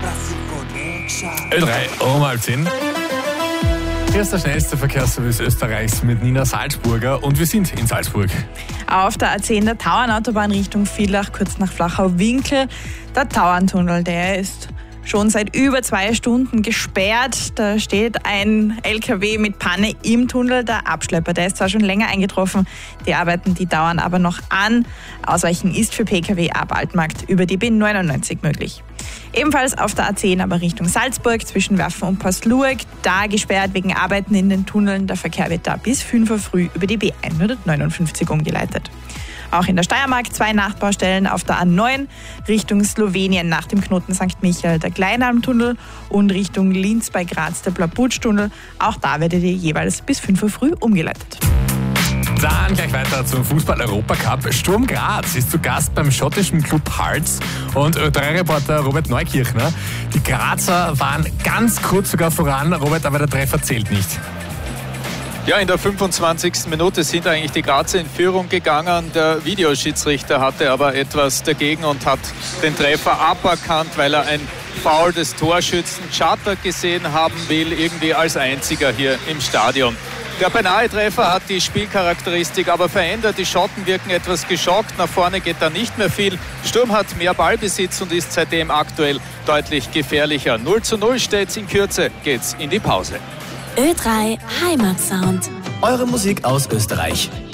Ö3 um 9:30. Hier ist der schnellste Verkehrsservice Österreichs mit Nina Salzburger und wir sind in Salzburg. Auf der A10 der Tauernautobahn Richtung Villach, kurz nach Flachau-Winkel. Der Tauerntunnel, der ist schon seit über 2 Stunden gesperrt. Da steht ein LKW mit Panne im Tunnel. Der Abschlepper, der ist zwar schon länger eingetroffen, die Arbeiten, die dauern aber noch an. Ausweichen ist für Pkw ab Altmarkt über die B99 möglich. Ebenfalls auf der A10 aber Richtung Salzburg zwischen Werfen und Pasluag, da gesperrt wegen Arbeiten in den Tunneln. Der Verkehr wird da bis 5 Uhr früh über die B159 umgeleitet. Auch in der Steiermark 2 Nachbaustellen auf der A9 Richtung Slowenien nach dem Knoten St. Michael der Kleinalmtunnel und Richtung Linz bei Graz der Blabutsch-Tunnel. Auch da werdet ihr jeweils bis 5 Uhr früh umgeleitet. Dann gleich weiter zum Fußball-Europacup. Sturm Graz ist zu Gast beim schottischen Club Hearts und Ö3-Reporter Robert Neukirchner. Die Grazer waren ganz kurz sogar voran, Robert, aber der Treffer zählt nicht. Ja, in der 25. Minute sind eigentlich die Grazer in Führung gegangen. Der Videoschiedsrichter hatte aber etwas dagegen und hat den Treffer aberkannt, weil er ein Foul des Torschützen Chatter gesehen haben will, irgendwie als einziger hier im Stadion. Der Beinahe-Treffer hat die Spielcharakteristik aber verändert. Die Schotten wirken etwas geschockt. Nach vorne geht da nicht mehr viel. Sturm hat mehr Ballbesitz und ist seitdem aktuell deutlich gefährlicher. 0:0 steht's. In Kürze geht's in die Pause. Ö3 Heimatsound. Eure Musik aus Österreich.